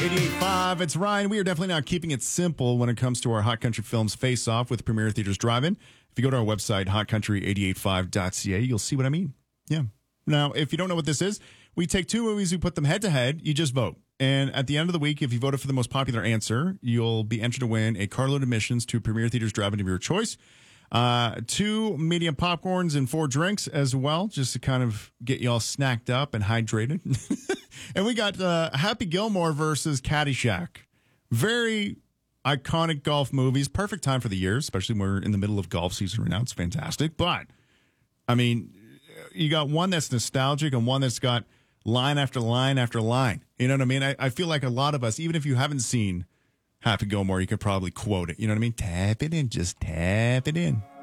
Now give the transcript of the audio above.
88.5, it's Ryan. We are definitely not keeping it simple when it comes to our Hot Country Films face-off with Premier Theaters Drive-In. If you go to our website, hotcountry885.ca, you'll see what I mean. Yeah. Now, if you don't know what this is, we take two movies, we put them head-to-head, you just vote. And at the end of the week, if you voted for the most popular answer, you'll be entered to win a carload of admissions to Premier Theaters Drive-In of your choice. 2 medium popcorns and 4 drinks as well, just to kind of get you all snacked up and hydrated. And we got Happy Gilmore versus Caddyshack. Very iconic golf movies. Perfect time for the year, especially when we're in the middle of golf season right now. It's fantastic. But, I mean, you got one that's nostalgic and one that's got line after line after line. You know what I mean? I feel like a lot of us, even if you haven't seen Happy Gilmore, you could probably quote it. You know what I mean? Tap it in, just tap it in.